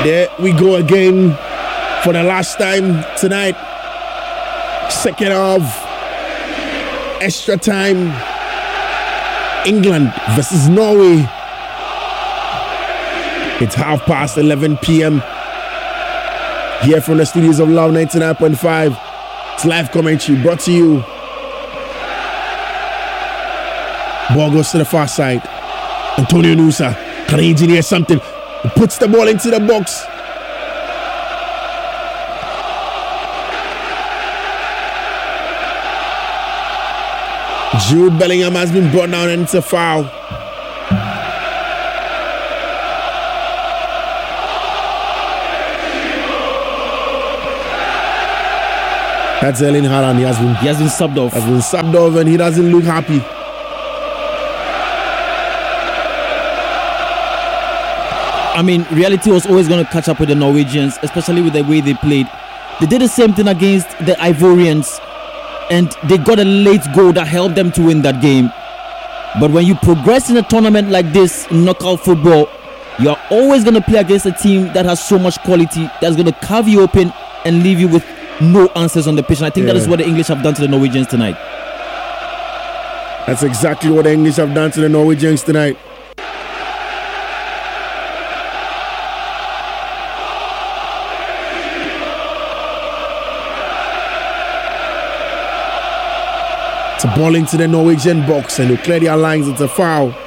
There we go again for the last time tonight. Second half, extra time. England versus Norway. It's 11:30 p.m. here from the studios of Love 99.5. It's live commentary brought to you. Ball goes to the far side. Antonio Nusa can engineer something. He puts the ball into the box. Jude Bellingham has been brought down and it's a foul. That's Erling Haaland. He has been subbed off. And he doesn't look happy. I mean, reality was always going to catch up with the Norwegians, especially with the way they played. They did the same thing against the Ivorians, and they got a late goal that helped them to win that game. But when you progress in a tournament like this, knockout football, you are always going to play against a team that has so much quality, that's going to carve you open and leave you with no answers on the pitch. And I think that is what the English have done to the Norwegians tonight. That's exactly what the English have done to the Norwegians tonight. It's a ball into the Norwegian box and they clear their lines. It's a foul.